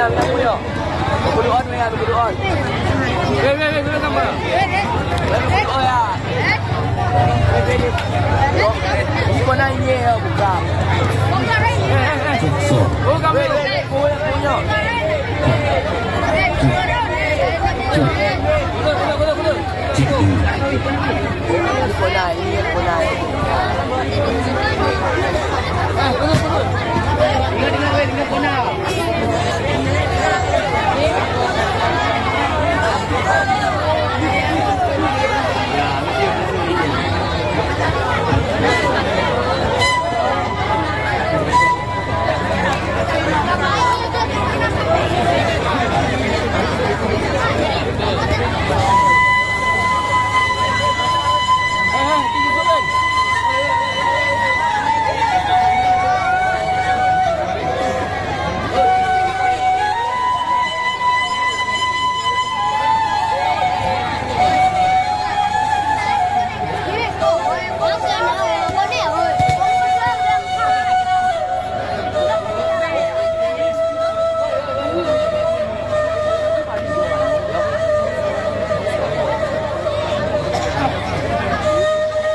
Minyak boleh. Boleh on ya, boleh on. Boleh tambah. Boleh on ya. Kau nak ye buka. Oh, kami boleh punya.